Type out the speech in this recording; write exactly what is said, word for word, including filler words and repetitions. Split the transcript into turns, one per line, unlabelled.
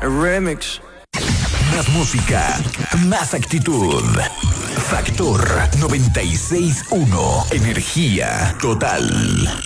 Remix.
Más música, más actitud. Factor noventa y seis punto uno. Energía total.